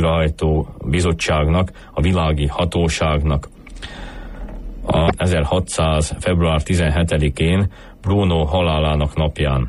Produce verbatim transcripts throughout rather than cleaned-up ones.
végrehajtó bizottságnak, a világi hatóságnak. A ezerhatszáz. február tizenhetedikén Bruno halálának napján.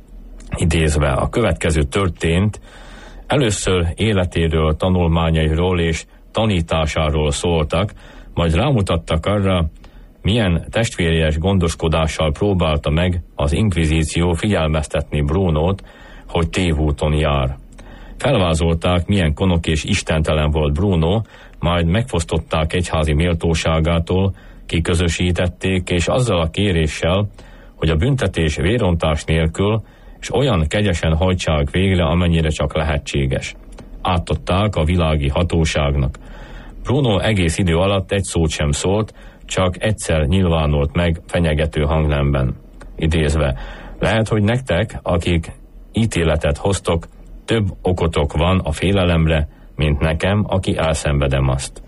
Idézve, a következő történt: először életéről, tanulmányairól és tanításáról szóltak, majd rámutattak arra, milyen testvéries gondoskodással próbálta meg az inkvizíció figyelmeztetni Brunót, hogy tévúton jár. Felvázolták, milyen konok és istentelen volt Bruno, majd megfosztották egyházi méltóságától, kiközösítették, és azzal a kéréssel, hogy a büntetés vérontás nélkül és olyan kegyesen hajtsák végre, amennyire csak lehetséges. Átadták a világi hatóságnak. Bruno egész idő alatt egy szót sem szólt, csak egyszer nyilvánult meg fenyegető hangnemben. Idézve, lehet, hogy nektek, akik ítéletet hoztok, több okotok van a félelemre, mint nekem, aki elszenvedem azt.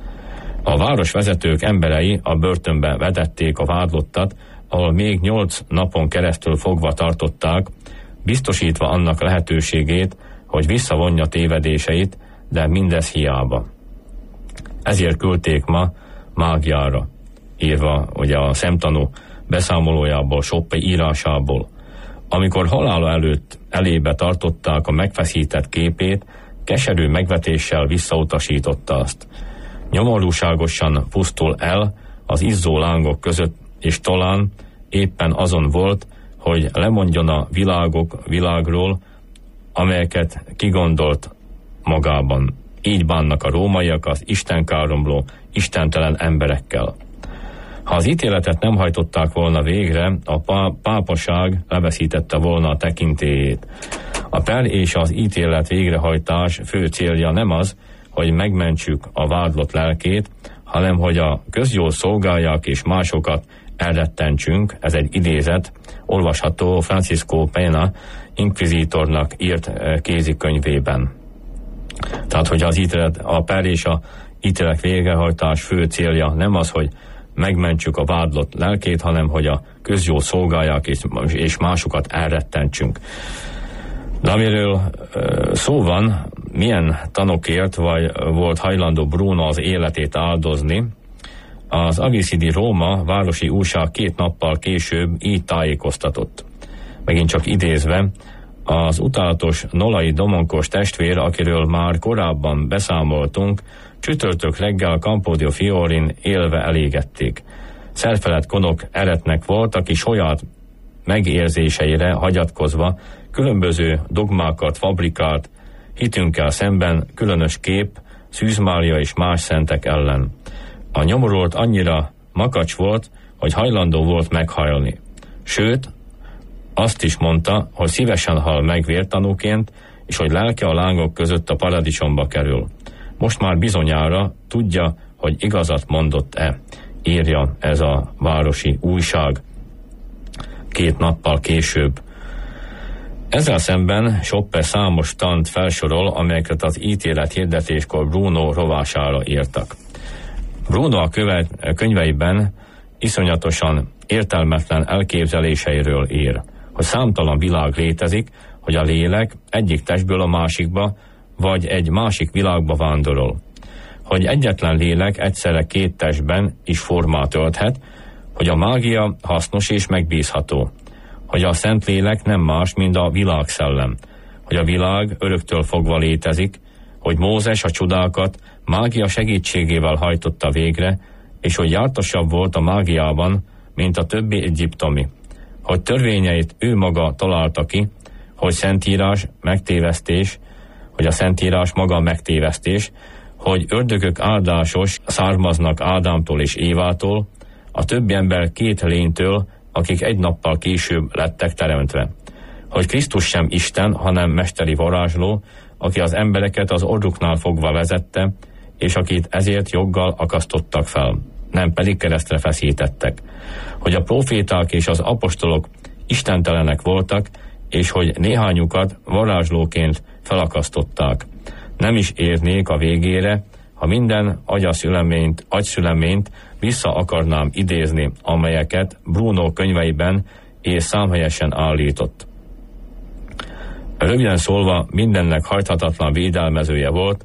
A városvezetők emberei a börtönbe vetették a vádlottat, ahol még nyolc napon keresztül fogva tartották, biztosítva annak lehetőségét, hogy visszavonja tévedéseit, de mindez hiába. Ezért küldték ma Mágiára, írva ugye a szemtanú beszámolójából, Soppe írásából. Amikor halála előtt elébe tartották a megfeszített képét, keserű megvetéssel visszautasította azt. Nyomorúságosan pusztul el az izzó lángok között, és talán éppen azon volt, hogy lemondjon a világok világról, amelyeket kigondolt magában. Így bánnak a rómaiak az istenkáromló, istentelen emberekkel. Ha az ítéletet nem hajtották volna végre, a pá- pápaság leveszítette volna a tekintélyét. A per és az ítélet végrehajtás fő célja nem az, hogy megmentsük a vádlott lelkét, hanem hogy a közjól szolgálják és másokat elrettentsünk. Ez egy idézet, olvasható Francisco Pena inkvizítornak írt kézikönyvében. Tehát, hogy az ítélet, a per és a ítélet végrehajtás fő célja nem az, hogy megmentsük a vádlott lelkét, hanem hogy a közjól szolgálják és, és másokat elrettentsünk. De amiről szó van, milyen tanokért vagy volt hajlandó Bruno az életét áldozni, az Avicii di Roma városi újság két nappal később így tájékoztatott. Megint csak idézve, az utálatos Nolai Domonkos testvér, akiről már korábban beszámoltunk, csütörtök reggel Campo Fiorin élve elégették. Szerfelett konok eretnek volt, aki saját megérzéseire hagyatkozva különböző dogmákat fabrikált, hitünkkel szemben különös kép, Szűz Mária és más szentek ellen. A nyomorult annyira makacs volt, hogy hajlandó volt meghalni. Sőt, azt is mondta, hogy szívesen hal meg vértanúként, és hogy lelke a lángok között a paradicsomba kerül. Most már bizonyára tudja, hogy igazat mondott-e, írja ez a városi újság két nappal később. Ezzel szemben Soppe számos tant felsorol, amelyeket az ítélet hirdetéskor Bruno rovására írtak. Bruno a követ, könyveiben iszonyatosan értelmetlen elképzeléseiről ír, hogy számtalan világ létezik, hogy a lélek egyik testből a másikba, vagy egy másik világba vándorol. Hogy egyetlen lélek egyszerre két testben is formát ölthet, hogy a mágia hasznos és megbízható, hogy a Szentlélek nem más, mint a világszellem, hogy a világ öröktől fogva létezik, hogy Mózes a csodákat mágia segítségével hajtotta végre, és hogy jártasabb volt a mágiában, mint a többi egyiptomi, hogy törvényeit ő maga találta ki, hogy Szentírás megtévesztés, hogy a Szentírás maga megtévesztés, hogy ördögök áldásos származnak Ádámtól és Évától, a többi ember két lénytől, akik egy nappal később lettek teremtve. Hogy Krisztus sem Isten, hanem mesteri varázsló, aki az embereket az orruknál fogva vezette, és akit ezért joggal akasztottak fel, nem pedig keresztre feszítettek. Hogy a proféták és az apostolok istentelenek voltak, és hogy néhányukat varázslóként felakasztották. Nem is érnék a végére, ha minden agyaszüleményt, agyszüleményt vissza akarnám idézni, amelyeket Bruno könyveiben és számhelyesen állított. Röviden szólva mindennek hajthatatlan védelmezője volt,